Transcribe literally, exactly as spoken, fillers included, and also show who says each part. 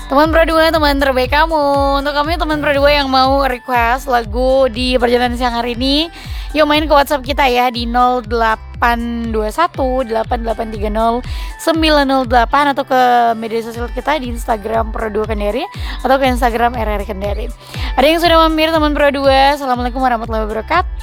Speaker 1: Teman Pro dua, teman terbaik kamu. Untuk kamu teman Pro dua yang mau request lagu di perjalanan siang hari ini, yuk main ke WhatsApp kita ya di nol delapan dua satu delapan delapan tiga nol sembilan nol delapan atau ke media sosial kita di Instagram Pro dua Kendari atau ke Instagram R R Kendari. Ada yang sudah mampir teman Pro dua. Assalamualaikum warahmatullahi wabarakatuh.